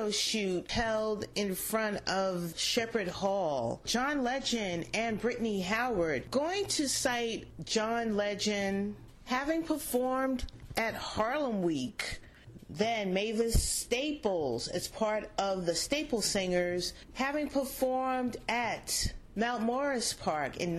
photo shoot held in front of Shepherd Hall. John Legend and Brittany Howard. Going to cite John Legend having performed at Harlem Week. Then Mavis Staples, as part of the Staple Singers, having performed at Mount Morris Park in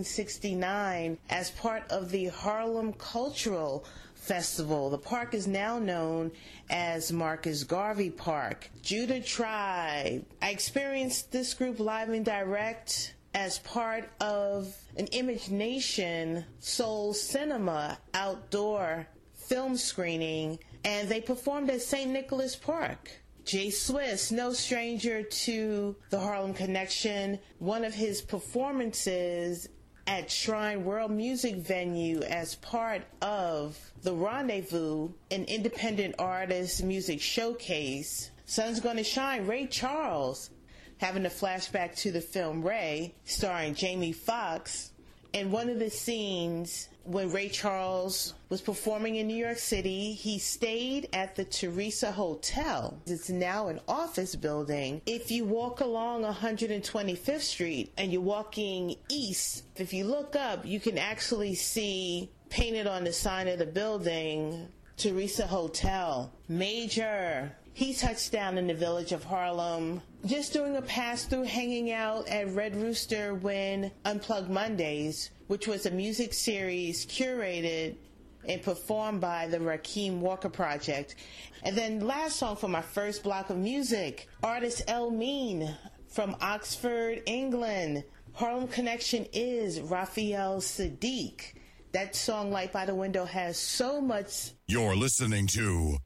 1969 as part of the Harlem Cultural Festival. The park is now known as Marcus Garvey Park. Judah Tribe. I experienced this group live and direct as part of an Image Nation Soul Cinema outdoor film screening, and they performed at St. Nicholas Park. Jay Swiss, no stranger to the Harlem Connection, one of his performances at Shrine World Music Venue as part of The Rendezvous, an independent artist music showcase. Sun's Gonna Shine, Ray Charles, having a flashback to the film Ray, starring Jamie Foxx. In one of the scenes, when Ray Charles was performing in New York City, he stayed at the Teresa Hotel. It's now an office building. If you walk along 125th Street and you're walking east, if you look up, you can actually see painted on the sign of the building, Teresa Hotel. Major. He touched down in the village of Harlem, just doing a pass-through, hanging out at Red Rooster when Unplugged Mondays, which was a music series curated and performed by the Rakeem Walker Project. And then last song for my first block of music, artist El Mean from Oxford, England. Harlem Connection is Raphael Sadiq. That song, Light by the Window, has so much. You're listening to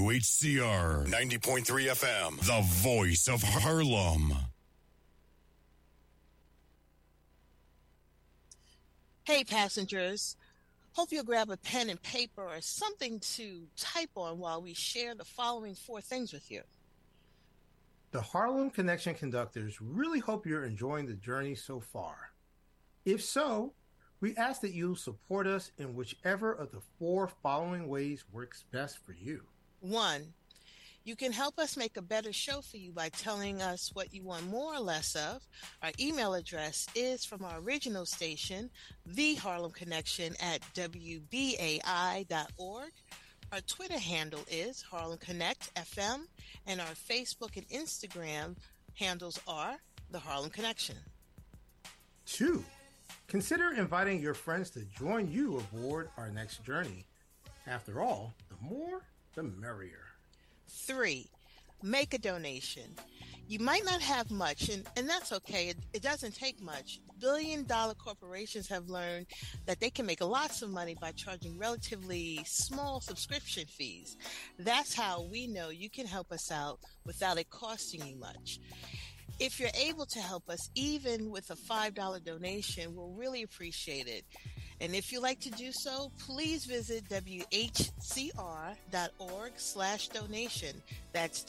WHCR 90.3 FM, the voice of Harlem. Hey, passengers. Hope you'll grab a pen and paper or something to type on while we share the following 4 things with you. The Harlem Connection conductors really hope you're enjoying the journey so far. If so, we ask that you support us in whichever of the 4 following ways works best for you. 1, you can help us make a better show for you by telling us what you want more or less of. Our email address is from our original station, The Harlem Connection at WBAI.org. Our Twitter handle is Harlem Connect FM, and our Facebook and Instagram handles are The Harlem Connection. 2, consider inviting your friends to join you aboard our next journey. After all, the more, the merrier. 3, make a donation. You might not have much, and that's okay. It doesn't take much. Billion-dollar corporations have learned that they can make lots of money by charging relatively small subscription fees. That's how we know you can help us out without it costing you much. If you're able to help us, even with a $5 donation, we'll really appreciate it. And if you'd like to do so, please visit WHCR.org/donation. That's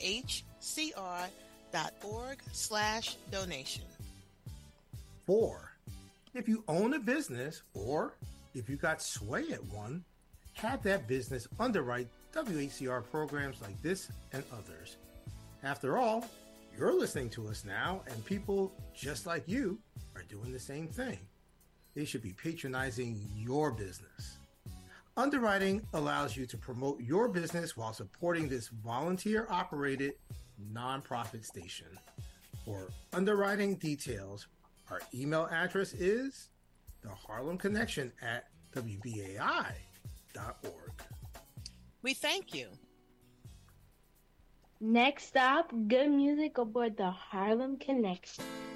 WHCR.org/donation. 4, if you own a business or if you got sway at one, have that business underwrite WHCR programs like this and others. After all, you're listening to us now, and people just like you are doing the same thing. They should be patronizing your business. Underwriting allows you to promote your business while supporting this volunteer-operated nonprofit station. For underwriting details, our email address is theharlemconnection@WBAI.org. We thank you. Next stop, good music aboard the Harlem Connection.